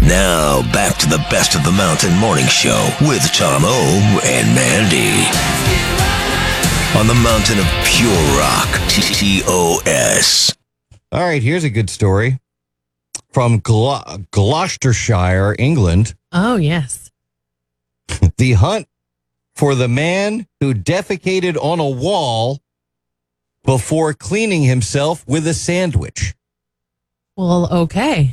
Now, back to the Best of the Mountain Morning Show with Tom O and Mandy. On the mountain of pure rock, TOS. All right, here's a good story from Gloucestershire, England. Oh, yes. The hunt for the man who defecated on a wall before cleaning himself with a sandwich. Well, okay.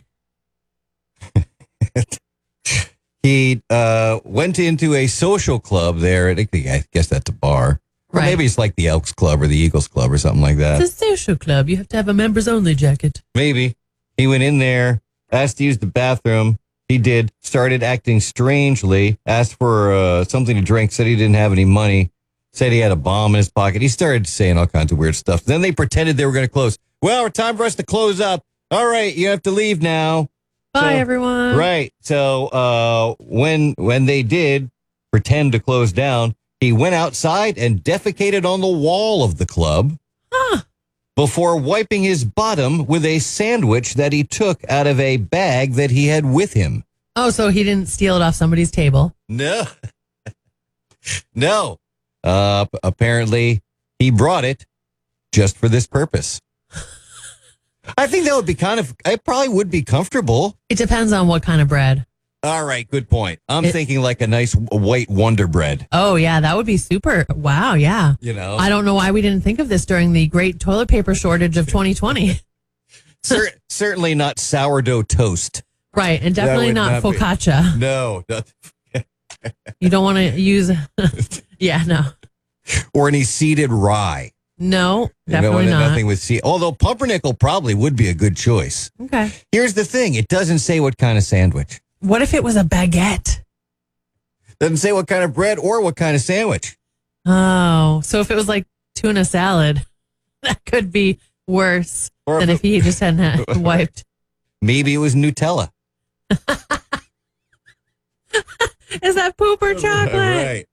He went into a social club there. I guess that's a bar. Or Right. maybe it's like the Elks Club or the Eagles Club or something like that. It's a social club. You have to have a members-only jacket. Maybe. He went in there, asked to use the bathroom. He did, started acting strangely, asked for something to drink, said he didn't have any money, said he had a bomb in his pocket. He started saying all kinds of weird stuff. Then they pretended they were going to close. Well, it's time for us to close up. All right, you have to leave now. Bye, everyone. Right. So when they did pretend to close down, he went outside and defecated on the wall of the club before wiping his bottom with a sandwich that he took out of a bag that he had with him. Oh, so he didn't steal it off somebody's table. No. No. Apparently, he brought it just for this purpose. I think that would be it probably would be comfortable. It depends on what kind of bread. All right, good point. I'm thinking like a nice white Wonder Bread. Oh, yeah, that would be super. Wow, yeah. You know, I don't know why we didn't think of this during the great toilet paper shortage of 2020. Certainly not sourdough toast. Right, and definitely not focaccia. No. You don't want to use, yeah, no. Or any seeded rye. No, definitely not. Nothing with seed. Although pumpernickel probably would be a good choice. Okay. Here's the thing. It doesn't say what kind of sandwich. What if it was a baguette? Doesn't say what kind of bread or what kind of sandwich. Oh, so if it was like tuna salad, that could be worse than if he just hadn't wiped. Maybe it was Nutella. Is that poop or chocolate? Right.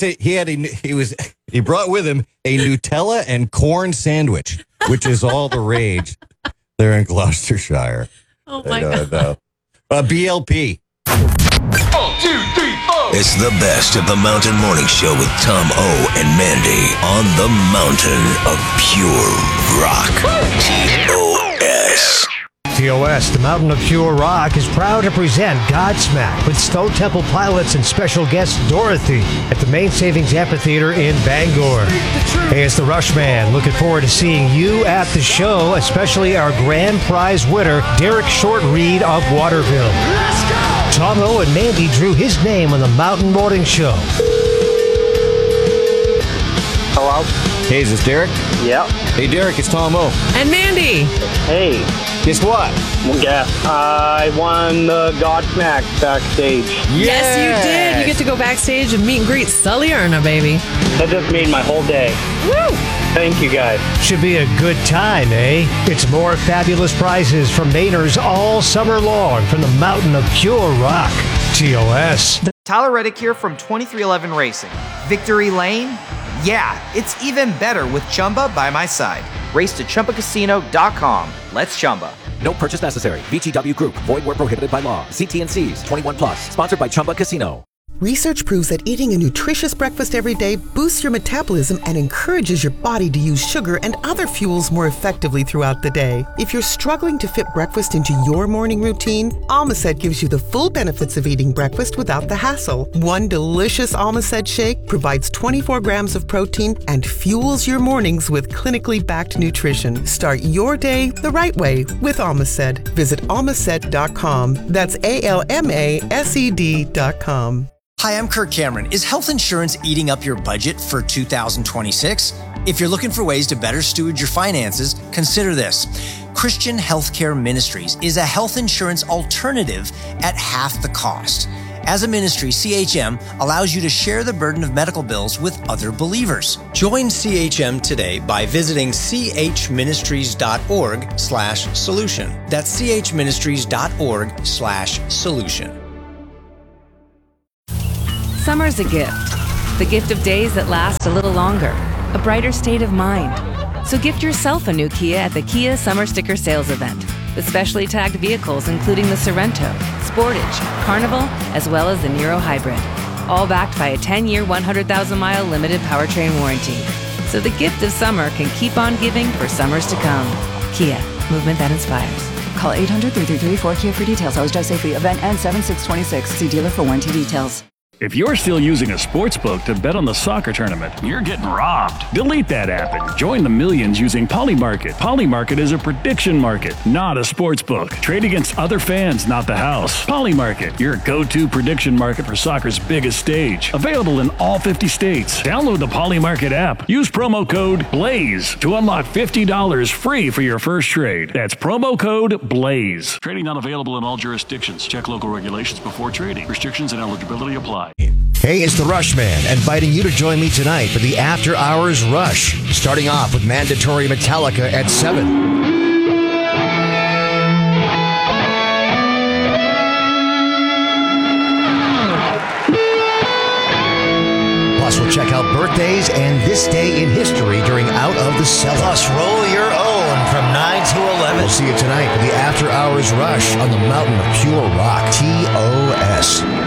He brought with him a Nutella and corn sandwich, which is all the rage there in Gloucestershire. Oh my God. BLP. 1, 2, 3, 4. It's the Best of the Mountain Morning Show with Tom O and Mandy on the mountain of pure rock. TOS. TOS, the Mountain of Pure Rock, is proud to present Godsmack with Stone Temple Pilots and special guest Dorothy at the Main Savings Amphitheater in Bangor. Hey, it's the Rushman. Looking forward to seeing you at the show, especially our grand prize winner, Derek Short-Reed of Waterville. Tom O and Mandy drew his name on the Mountain Morning Show. Hello? Hey, is this Derek? Yeah. Hey, Derek, it's Tom O. And Mandy. Hey. Guess what? Yeah. I won the Godsmack backstage. Yes, you did. You get to go backstage and meet and greet Sully Erna, baby. That just made my whole day. Woo! Thank you, guys. Should be a good time, eh? It's more fabulous prizes from Mainers all summer long from the Mountain of Pure Rock. TOS. Tyler Reddick here from 2311 Racing. Victory Lane? Yeah, it's even better with Chumba by my side. Race to ChumbaCasino.com. Let's Chumba. No purchase necessary. VGW Group. Void where prohibited by law. See T&Cs. 21 plus. Sponsored by Chumba Casino. Research proves that eating a nutritious breakfast every day boosts your metabolism and encourages your body to use sugar and other fuels more effectively throughout the day. If you're struggling to fit breakfast into your morning routine, Almacet gives you the full benefits of eating breakfast without the hassle. One delicious Almacet shake provides 24 grams of protein and fuels your mornings with clinically backed nutrition. Start your day the right way with Almacet. Visit almacet.com. That's ALMASED.com. Hi, I'm Kirk Cameron. Is health insurance eating up your budget for 2026? If you're looking for ways to better steward your finances, consider this. Christian Healthcare Ministries is a health insurance alternative at half the cost. As a ministry, CHM allows you to share the burden of medical bills with other believers. Join CHM today by visiting chministries.org/solution. That's chministries.org/solution. Summer's a gift. The gift of days that last a little longer. A brighter state of mind. So gift yourself a new Kia at the Kia Summer Sticker Sales Event. With specially tagged vehicles including the Sorrento, Sportage, Carnival, as well as the Niro Hybrid. All backed by a 10-year, 100,000-mile limited powertrain warranty. So the gift of summer can keep on giving for summers to come. Kia, movement that inspires. Call 800-333-4KIA for details. Always drive safely. Event ends 7/6/26. See dealer for warranty details. If you're still using a sportsbook to bet on the soccer tournament, you're getting robbed. Delete that app and join the millions using Polymarket. Polymarket is a prediction market, not a sportsbook. Trade against other fans, not the house. Polymarket, your go-to prediction market for soccer's biggest stage. Available in all 50 states. Download the Polymarket app. Use promo code BLAZE to unlock $50 free for your first trade. That's promo code BLAZE. Trading not available in all jurisdictions. Check local regulations before trading. Restrictions and eligibility apply. Hey, it's the Rush Man, inviting you to join me tonight for the After Hours Rush, starting off with mandatory Metallica at 7. Plus, we'll check out birthdays and this day in history during Out of the Cellar. Plus, roll your own from 9 to 11. We'll see you tonight for the After Hours Rush on the Mountain of Pure Rock, TOS.